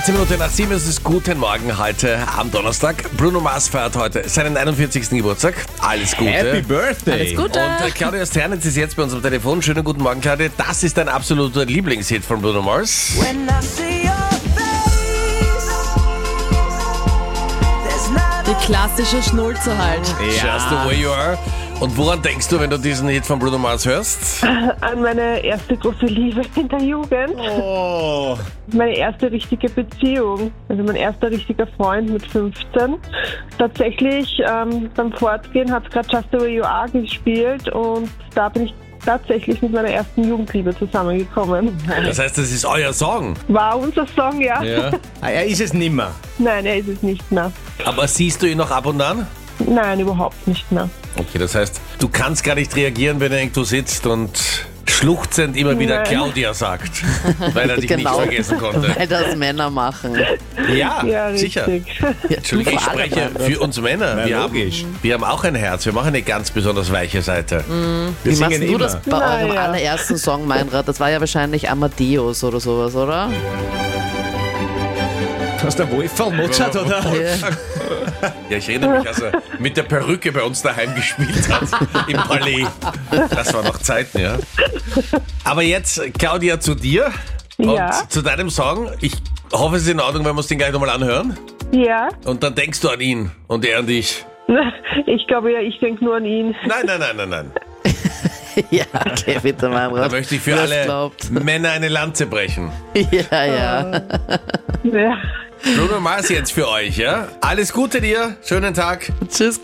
18 Minuten nach 7 ist es. Guten Morgen heute am Donnerstag. Bruno Mars feiert heute seinen 41. Geburtstag. Alles Gute. Happy Birthday. Alles Gute. Und Claudia Sternitz ist jetzt bei uns am Telefon. Schönen guten Morgen, Claudia. Das ist dein absoluter Lieblingshit von Bruno Mars. Die klassische Schnulze halt. Just the way you are. Und woran denkst du, wenn du diesen Hit von Bruno Mars hörst? An meine erste große Liebe in der Jugend. Oh. Meine erste richtige Beziehung. Also mein erster richtiger Freund mit 15. Tatsächlich beim Fortgehen hat es gerade Just the Way You Are gespielt und da bin ich tatsächlich mit meiner ersten Jugendliebe zusammengekommen. Das heißt, das ist euer Song. War unser Song, ja? Ja. Er ist es nimmer. Nein, er ist es nicht mehr. Aber siehst du ihn noch ab und an? Nein, überhaupt nicht mehr. Okay, das heißt, du kannst gar nicht reagieren, wenn er irgendwo sitzt und schluchzend immer wieder Nein. Claudia sagt, weil er dich Genau. nicht vergessen konnte. Weil das Männer machen. Ja, Ja, sicher. richtig. Entschuldigung, ich Vor allem spreche andere. für uns Männer. Na, Wir logisch. haben auch ein Herz. Wir machen eine ganz besonders weiche Seite. Wir Wie singen machst du immer. das bei eurem Naja. allerersten Song, Meinrad? Das war ja wahrscheinlich Amadeus oder sowas, oder? Aus der Wolferl Mozart, oder? Ja, ich erinnere mich, als er mit der Perücke bei uns daheim gespielt hat, im Palais. Das war noch Zeiten, ja. Aber jetzt, Claudia, zu dir und Ja. zu deinem Song. Ich hoffe, es ist in Ordnung, wenn wir uns den gleich nochmal anhören. Ja, Und dann denkst du an ihn und er an dich. ich glaube ja, ich denke nur an ihn. Nein. Ja, okay, bitte, Da Meinrad. möchte ich für Wer alle glaubt. Männer eine Lanze brechen. Ja, ja. Ja. Bruno Mars jetzt für euch, ja? Alles Gute dir, schönen Tag. Tschüss,